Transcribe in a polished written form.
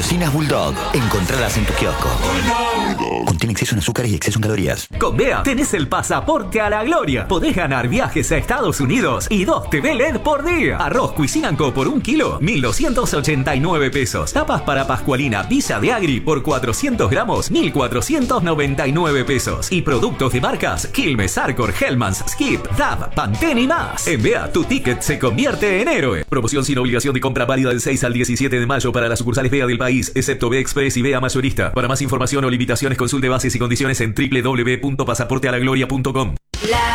Golosinas Bulldog. Encontralas en tu kiosco. Contiene exceso en azúcares y exceso en calorías. Con Bea tenés el pasaporte a la gloria. Podés ganar viajes a Estados Unidos y 2 TV LED por día. Arroz Cuisinanco por 1 kilo, 1.289 pesos. Tapas para Pascualina Villa de Agri por 400 gramos, 1.499 pesos. Y productos de marcas Quilmes, Arcor, Hellmann's, Skip, Dab, Pantene y más. En Bea, tu ticket se convierte en héroe. Promoción sin obligación de compra válida del 6 al 17 de mayo para las sucursales Bea del país, excepto Bea Express y Bea Mayorista. Para más información o limitaciones, consulte bases y condiciones en www.pasaportealagloria.com.